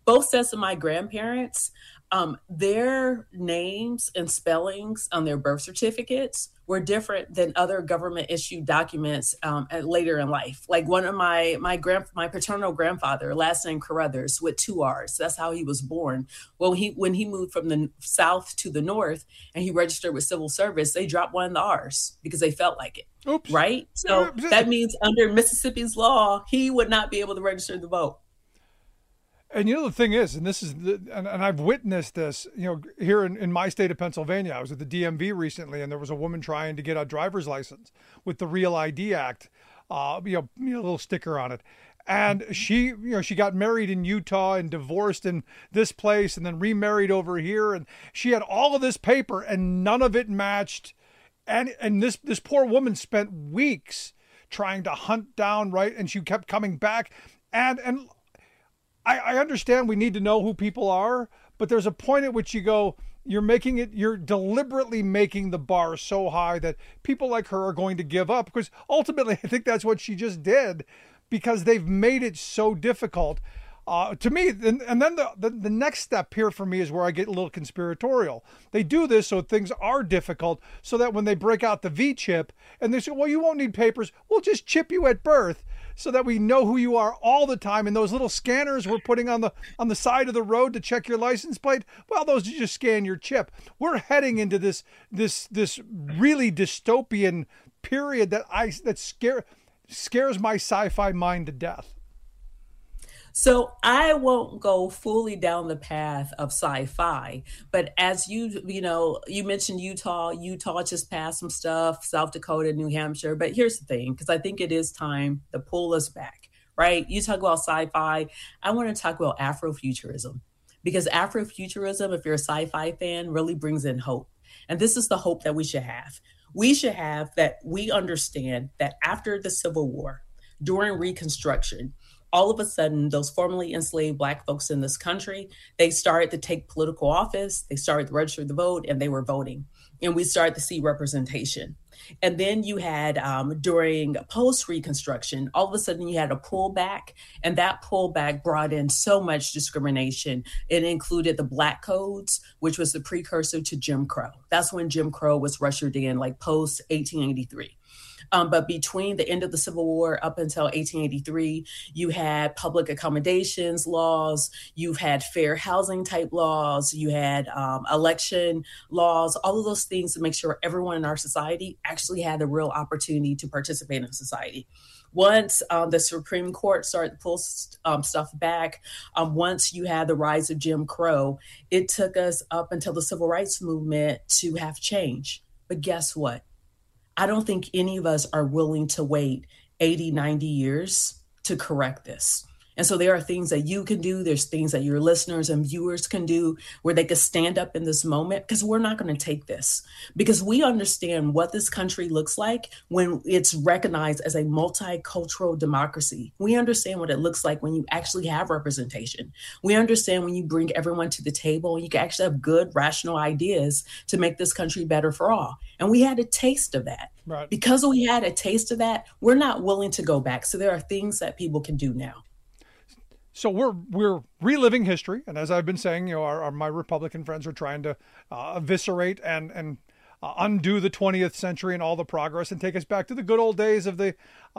both sets of my grandparents, their names and spellings on their birth certificates were different than other government issued documents later in life. Like one of my paternal grandfather, last name Carruthers with two R's. That's how he was born. Well, when he moved from the south to the north and he registered with civil service, they dropped one of the R's because they felt like it. Oops. Right? So that means under Mississippi's law, he would not be able to register the vote. And the thing is, and this is, and I've witnessed this, here in my state of Pennsylvania. I was at the DMV recently, and there was a woman trying to get a driver's license with the Real ID Act, a little sticker on it. And she got married in Utah and divorced in this place and then remarried over here. And she had all of this paper and none of it matched. And this poor woman spent weeks trying to hunt down, right? And she kept coming back. And I understand we need to know who people are, but there's a point at which you go, you're deliberately making the bar so high that people like her are going to give up, because ultimately I think that's what she just did, because they've made it so difficult. To me, and then the next step here for me is where I get a little conspiratorial. They do this so things are difficult, so that when they break out the V chip and they say, well, you won't need papers, we'll just chip you at birth, so that we know who you are all the time. And those little scanners we're putting on the side of the road to check your license plate, well, those just scan your chip. We're heading into this really dystopian period that scares my sci-fi mind to death. So I won't go fully down the path of sci-fi, but as you mentioned Utah just passed some stuff, South Dakota, New Hampshire. But here's the thing, because I think it is time to pull us back, right? You talk about sci-fi. I want to talk about Afrofuturism, because Afrofuturism, if you're a sci-fi fan, really brings in hope. And this is the hope that we should have. We should have that we understand that after the Civil War, during Reconstruction, all of a sudden, those formerly enslaved Black folks in this country, they started to take political office, they started to register the vote, and they were voting. And we started to see representation. And then you had, during post-Reconstruction, all of a sudden you had a pullback, and that pullback brought in so much discrimination. It included the Black Codes, which was the precursor to Jim Crow. That's when Jim Crow was ushered in, like post-1883. But between the end of the Civil War up until 1883, you had public accommodations laws, you've had fair housing type laws, you had election laws, all of those things to make sure everyone in our society actually had a real opportunity to participate in society. Once the Supreme Court started to pull stuff back, once you had the rise of Jim Crow, it took us up until the Civil Rights Movement to have change. But guess what? I don't think any of us are willing to wait 80, 90 years to correct this. And so there are things that you can do. There's things that your listeners and viewers can do where they can stand up in this moment, because we're not going to take this, because we understand what this country looks like when it's recognized as a multicultural democracy. We understand what it looks like when you actually have representation. We understand when you bring everyone to the table and you can actually have good, rational ideas to make this country better for all. And we had a taste of that. Right. Because we had a taste of that, we're not willing to go back. So there are things that people can do now. So we're reliving history, and as I've been saying, my Republican friends are trying to eviscerate and undo the 20th century and all the progress and take us back to the good old days of the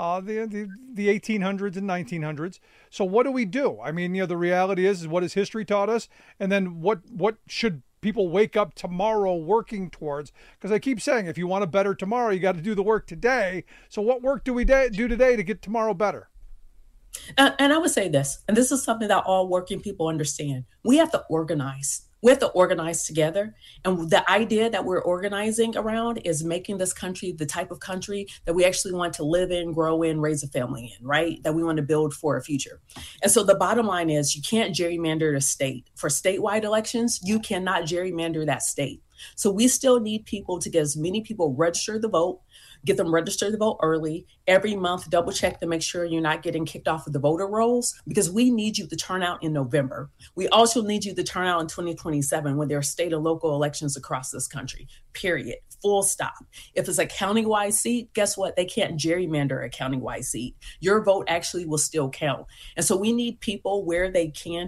1800s and 1900s. So what do we do? I mean, the reality is what has history taught us, and then what should people wake up tomorrow working towards? Because I keep saying, if you want a better tomorrow, you got to do the work today. So what work do we do today to get tomorrow better? And I would say this, and this is something that all working people understand. We have to organize. We have to organize together. And the idea that we're organizing around is making this country the type of country that we actually want to live in, grow in, raise a family in, right? That we want to build for a future. And so the bottom line is you can't gerrymander a state. For statewide elections, you cannot gerrymander that state. So we still need people to get as many people register the vote, get them registered to vote early. Every month, double check to make sure you're not getting kicked off of the voter rolls, because we need you to turn out in November. We also need you to turn out in 2027 when there are state and local elections across this country, period. Full stop. If it's a countywide seat, guess what? They can't gerrymander a countywide seat. Your vote actually will still count. And so we need people where they can